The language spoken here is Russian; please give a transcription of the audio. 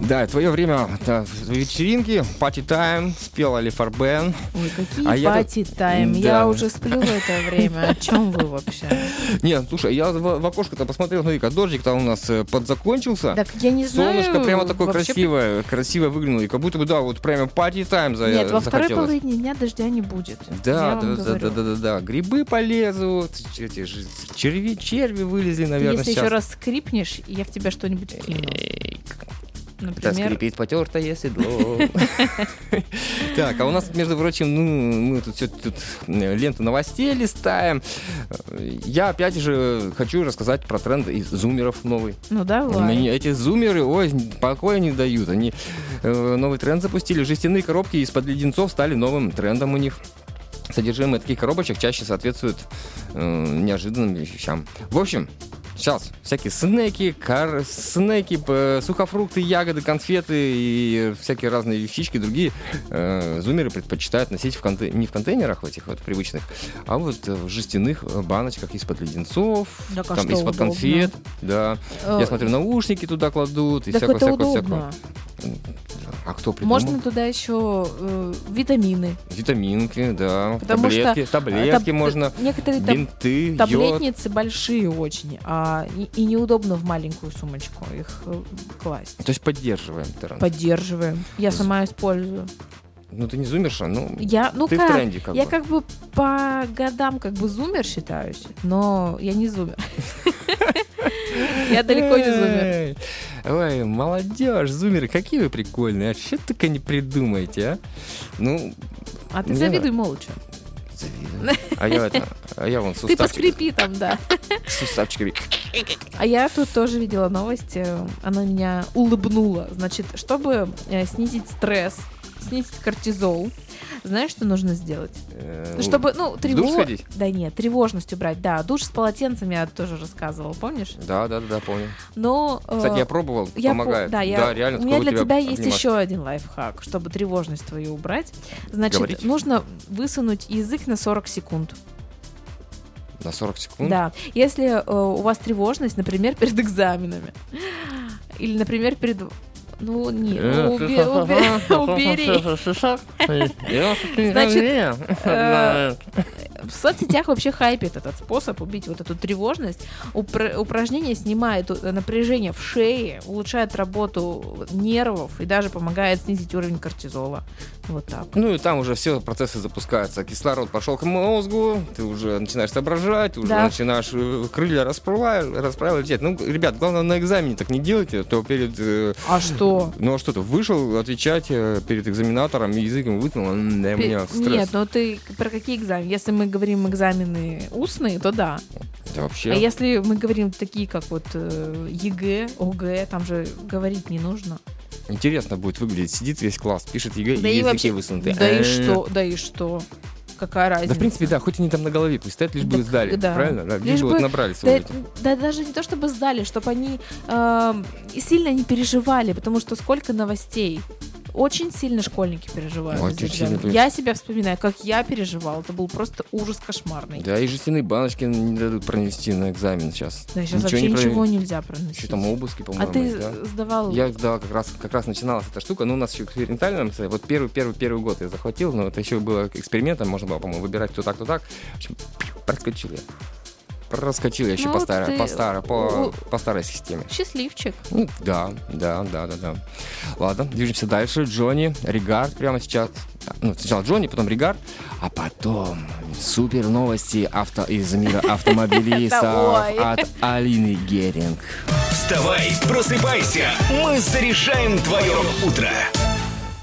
Да, твое время вечеринки, пати-тайм, спел Али Фарбен. Ой, какие пати-тайм? Я уже сплю в это время. О чем вы вообще? Нет, слушай, я в окошко-то посмотрел, смотри-ка, дождик там у нас подзакончился. Так я не знаю. Солнышко прямо такое красивое выглянуло. И как будто бы, да, вот прямо пати-тайм захотелось. Нет, во второй половине дня дождя не будет. Да. Грибы полезут, эти черви вылезли, наверное, если сейчас. еще раз скрипнешь, я в тебя что-нибудь кину. Например... Да, скрипит потертое седло. Так, а у нас, между прочим, мы тут ленту новостей листаем. Я опять же хочу рассказать про тренд из зумеров новый. Ну давай. Эти зумеры, ой, покоя не дают. Они новый тренд запустили. Жестяные коробки из-под леденцов стали новым трендом у них. Содержимое таких коробочек чаще соответствует неожиданным вещам. В общем, сейчас всякие снеки, сухофрукты, ягоды, конфеты и всякие разные вещички другие зумеры предпочитают носить не в контейнерах в этих вот привычных, а вот в жестяных баночках из-под леденцов, там из-под конфет. Да. Я смотрю, наушники туда кладут и всякого. А кто придумал? Можно туда еще витамины. Витаминки, да. Потому таблетки можно. Некоторые бинты, таблетницы большие очень, и неудобно в маленькую сумочку их класть. То есть поддерживаем тренд. Поддерживаем. Я сама использую. Ну, ты не зумерша, ты в тренде как бы. Я как бы по годам как бы зумер считаюсь, но я не зумер. Я далеко не зумер. Ой, молодежь, зумеры, какие вы прикольные. А что только не придумаете, а? А ты завидуй молча. Завидую. А я вон суставчик. Ты поскрипи там, да. Суставчиками. А я тут тоже видела новость, она меня улыбнула. Значит, чтобы снизить стресс, снизить кортизол, знаешь, что нужно сделать? Чтобы, душ сходить? Да нет, тревожность убрать. Да, душ с полотенцем я тоже рассказывала, помнишь? Да, помню. Но, кстати, я пробовал, помогает. Да, реально. У меня для тебя есть еще один лайфхак, чтобы тревожность твою убрать. Значит, нужно высунуть язык на 40 секунд. На 40 секунд? Да. Если у вас тревожность, например, перед экзаменами, или, например, перед... убери. Значит, в соцсетях вообще хайпит этот способ убить вот эту тревожность. Упражнение снимает напряжение в шее, улучшает работу нервов и даже помогает снизить уровень кортизола. Вот так. И там уже все процессы запускаются. Кислород пошел к мозгу, ты уже начинаешь соображать, ты уже начинаешь крылья расправить, лететь. Ребят, главное, на экзамене так не делайте, то перед... А что? А что ты, вышел отвечать перед экзаменатором, языком вытянул, у меня стресс. Нет, ты про какие экзамены? Если мы говорим экзамены устные, то да. Да вообще. А если мы говорим такие, как вот ЕГЭ, ОГЭ, там же говорить не нужно. Интересно будет выглядеть. Сидит весь класс, пишет ЕГЭ, и языки высунуты. Да и что? Какая разница? Да, в принципе, да, хоть они там на голове пусть стоят, лишь бы сдали, правильно? Да, лишь бы набрали свой рейтинг. Да, даже не то, чтобы сдали, чтобы они сильно не переживали, потому что сколько новостей. Очень сильно школьники переживают. Я себя вспоминаю, как я переживала. Это был просто ужас кошмарный. Да, и жестяные баночки не дадут пронести на экзамен сейчас. Да, сейчас вообще ничего нельзя пронести. Еще там обыски, по-моему. А ты сдавал? Я сдавал, как раз начиналась эта штука. Но у нас еще экспериментально, вот первый год я захватил, но это еще было экспериментом. Можно было, по-моему, выбирать кто так. В общем, проскочил я еще по старой системе. Счастливчик. Да. Ладно, движемся дальше. Джонни, Регард прямо сейчас. Сначала Джонни, потом Регард, а потом супер новости из мира автомобилистов от Алины Геринг. Вставай, просыпайся, мы заряжаем твое утро.